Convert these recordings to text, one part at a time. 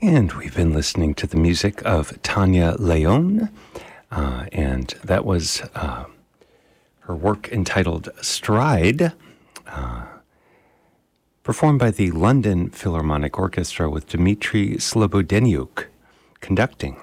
And we've been listening to the music of Tanya Leon, and that was her work entitled Stride, performed by the London Philharmonic Orchestra with Dmitry Slobodeniuk conducting.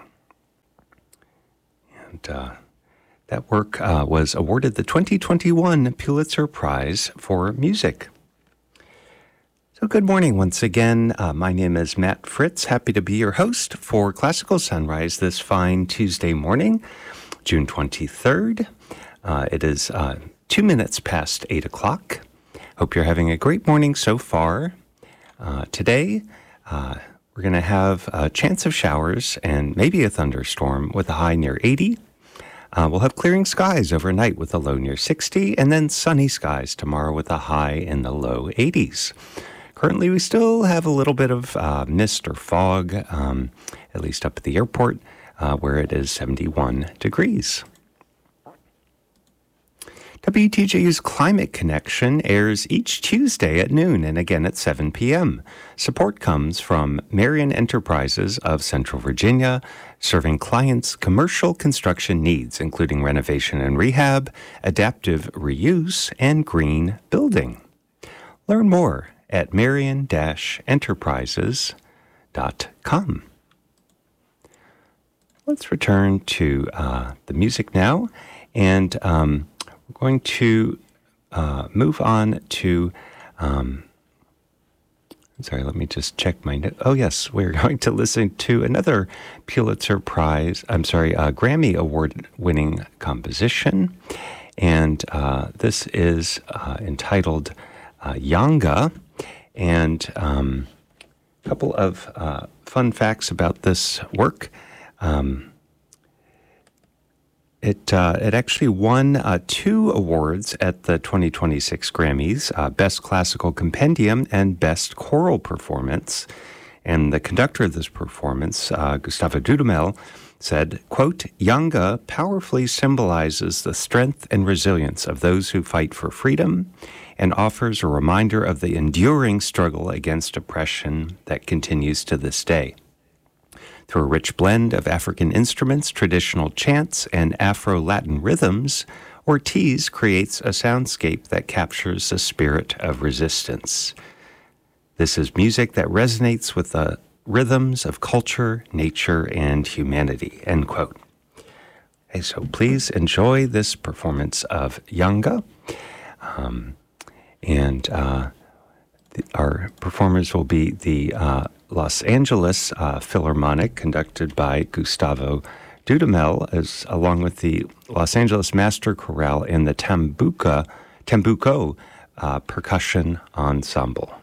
And that work was awarded the 2021 Pulitzer Prize for Music. So good morning once again. My name is Matt Fritz. Happy to be your host for Classical Sunrise this fine Tuesday morning, June 23rd. It is 2 minutes past 8 o'clock. Hope you're having a great morning so far. Today, we're going to have a chance of showers and maybe a thunderstorm with a high near 80. We'll have clearing skies overnight with a low near 60, and then sunny skies tomorrow with a high in the low 80s. Currently, we still have a little bit of mist or fog, at least up at the airport, where it is 71 degrees. WTJU's Climate Connection airs each Tuesday at noon and again at 7 p.m. Support comes from Marion Enterprises of Central Virginia, serving clients' commercial construction needs, including renovation and rehab, adaptive reuse, and green building. Learn more at marion-enterprises.com. Let's return to the music now, and we're going to move on to, let me just check my note. Oh, yes, we're going to listen to another Grammy Award-winning composition, and this is entitled Yanga. And a couple of fun facts about this work. It actually won 2 awards at the 2026 Grammys, Best Classical Compendium and Best Choral Performance. And the conductor of this performance, Gustavo Dudamel, said, quote, Yanga powerfully symbolizes the strength and resilience of those who fight for freedom and offers a reminder of the enduring struggle against oppression that continues to this day. Through a rich blend of African instruments, traditional chants, and Afro-Latin rhythms, Ortiz creates a soundscape that captures the spirit of resistance. This is music that resonates with the rhythms of culture, nature, and humanity, end quote. Okay, so please enjoy this performance of Yanga. Our performers will be the Los Angeles Philharmonic, conducted by Gustavo Dudamel, along with the Los Angeles Master Chorale and the Tambuco Percussion Ensemble.